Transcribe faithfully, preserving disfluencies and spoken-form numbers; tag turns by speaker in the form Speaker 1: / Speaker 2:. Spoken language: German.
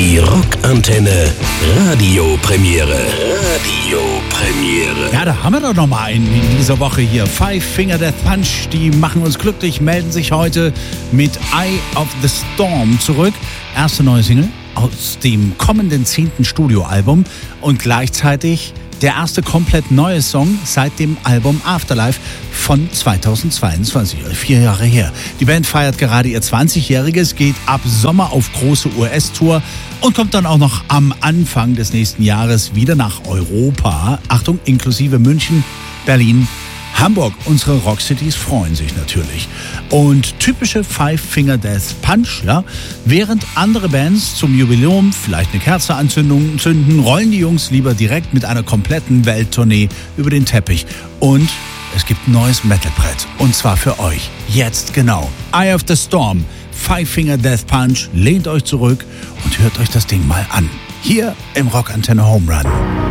Speaker 1: Die Rockantenne Radiopremiere. Radiopremiere.
Speaker 2: Ja, da haben wir doch noch mal einen in dieser Woche hier. Five Finger Death Punch, die machen uns glücklich, melden sich heute mit Eye of the Storm zurück. Erste neue Single aus dem kommenden zehnten Studioalbum und gleichzeitig der erste komplett neue Song seit dem Album Afterlife von zweitausendzweiundzwanzig, vier Jahre her. Die Band feiert gerade ihr zwanzigjähriges, geht ab Sommer auf große U S-Tour und kommt dann auch noch am Anfang des nächsten Jahres wieder nach Europa. Achtung, inklusive München, Berlin, Hamburg. Unsere Rockcities freuen sich natürlich. Und typische Five Finger Death Punch, ja. Während andere Bands zum Jubiläum vielleicht eine Kerze anzünden, zünden, rollen die Jungs lieber direkt mit einer kompletten Welttournee über den Teppich. Und es gibt ein neues Metalbrett. Und zwar für euch. Jetzt genau. Eye of the Storm. Five Finger Death Punch. Lehnt euch zurück und hört euch das Ding mal an. Hier im Rockantenne Home Run.